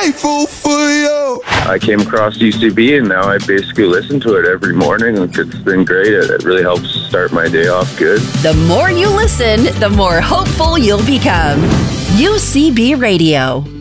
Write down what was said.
grateful for you. I came across UCB and now I basically listen to it every morning. It's been great. It really helps start my day off good. The more you listen, the more hopeful you'll become. UCB Radio.